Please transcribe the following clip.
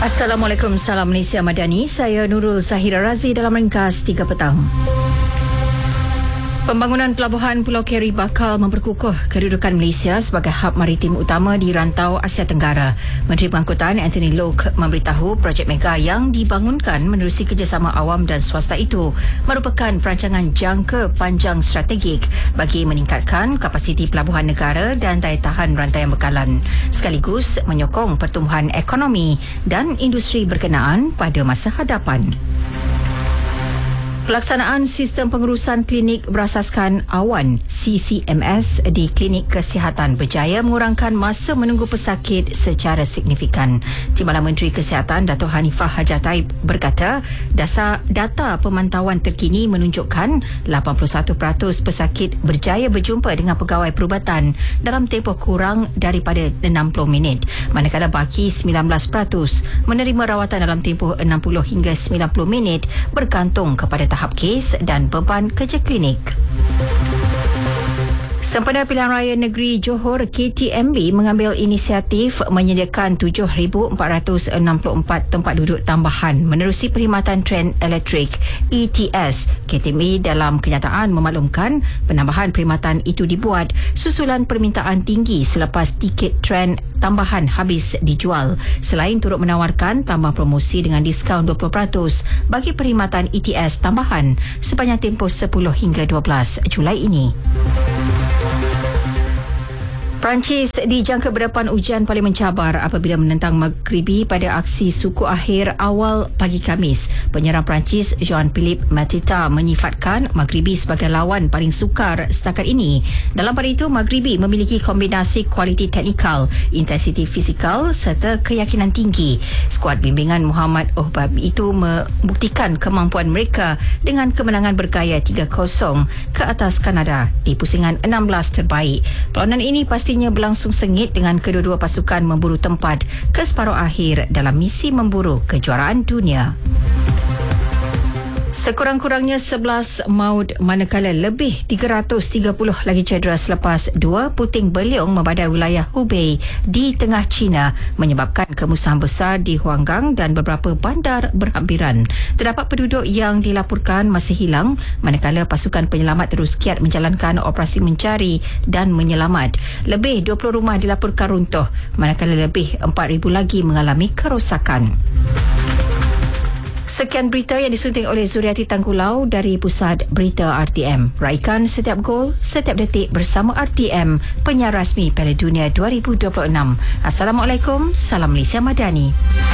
Assalamualaikum, salam Malaysia Madani. Saya Nurul Zahira Razi dalam ringkas 3 petang. Pembangunan pelabuhan Pulau Keri bakal memperkukuh kedudukan Malaysia sebagai hub maritim utama di rantau Asia Tenggara. Menteri Pengangkutan Anthony Loke memberitahu projek mega yang dibangunkan menerusi kerjasama awam dan swasta itu merupakan perancangan jangka panjang strategik bagi meningkatkan kapasiti pelabuhan negara dan daya tahan rantaian bekalan, sekaligus menyokong pertumbuhan ekonomi dan industri berkenaan pada masa hadapan. Pelaksanaan Sistem Pengurusan Klinik Berasaskan Awan (CCMS) di Klinik Kesihatan berjaya mengurangkan masa menunggu pesakit secara signifikan. Timbalan Menteri Kesihatan Dato' Hanifah Hajataib berkata, data pemantauan terkini menunjukkan 81% pesakit berjaya berjumpa dengan pegawai perubatan dalam tempoh kurang daripada 60 minit, manakala baki 19% menerima rawatan dalam tempoh 60 hingga 90 minit bergantung kepada tahap kes dan beban kerja klinik. Sempena Pilihan Raya Negeri Johor, KTMB mengambil inisiatif menyediakan 7,464 tempat duduk tambahan menerusi perkhidmatan tren elektrik ETS. KTMB dalam kenyataan memaklumkan penambahan perkhidmatan itu dibuat susulan permintaan tinggi selepas tiket tren tambahan habis dijual. Selain turut menawarkan tambah promosi dengan diskaun 20% bagi perkhidmatan ETS tambahan sepanjang tempoh 10 hingga 12 Julai ini. Perancis dijangka berdepan ujian paling mencabar apabila menentang Maghribi pada aksi suku akhir awal pagi Khamis. Penyerang Perancis Jean-Philippe Mateta menyifatkan Maghribi sebagai lawan paling sukar setakat ini. Dalam pada itu, Maghribi memiliki kombinasi kualiti teknikal, intensiti fizikal serta keyakinan tinggi. Skuad bimbingan Muhammad Ohbab itu membuktikan kemampuan mereka dengan kemenangan bergaya 3-0 ke atas Kanada di pusingan 16 terbaik. Perlawanan ini pastinya berlangsung sengit dengan kedua-dua pasukan memburu tempat ke separuh akhir dalam misi memburu kejuaraan dunia. Sekurang-kurangnya 11 maut manakala lebih 330 lagi cedera selepas 2 puting beliung membadai wilayah Hubei di tengah China menyebabkan kemusnahan besar di Huanggang dan beberapa bandar berhampiran. Terdapat penduduk yang dilaporkan masih hilang manakala pasukan penyelamat terus giat menjalankan operasi mencari dan menyelamat. Lebih 20 rumah dilaporkan runtuh manakala lebih 4,000 lagi mengalami kerosakan. Sekian berita yang disunting oleh Zuriati Tanggulau dari Pusat Berita RTM. Raikan setiap gol, setiap detik bersama RTM, penyiar rasmi Piala Dunia 2026. Assalamualaikum, salam Malaysia Madani.